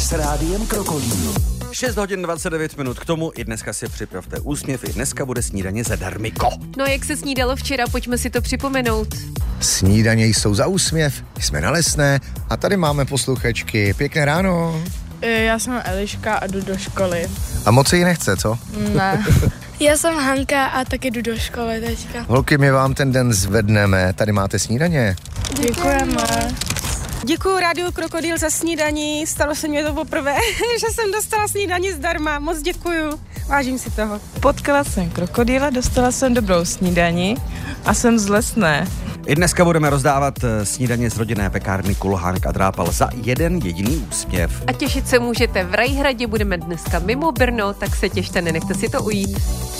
s Rádiem Krokodýl. 6 hodin 29 minut k tomu, i dneska si připravte úsměv, i dneska bude snídaně zadarmiko. No jak se snídalo včera, pojďme si to připomenout. Snídaně jsou za úsměv, jsme na Lesné a tady máme posluchačky. Pěkné ráno. Já jsem Eliška a jdu do školy. A moc se jí nechce, co? Ne. Já jsem Hanka a taky jdu do školy teďka. Holky, my vám ten den zvedneme, tady máte snídaně. Děkujeme. Děkuju Rádiu Krokodýl za snídaní, stalo se mi to poprvé, že jsem dostala snídaní zdarma, moc děkuju, vážím si toho. Potkala jsem krokodýla, dostala jsem dobrou snídani a jsem z Lesné. I dneska budeme rozdávat snídaně z rodinné pekárny Kulhánek a Drápal za jeden jediný úsměv. A těšit se můžete v Rajhradě, budeme dneska mimo Brno, tak se těšte, nenechte si to ujít.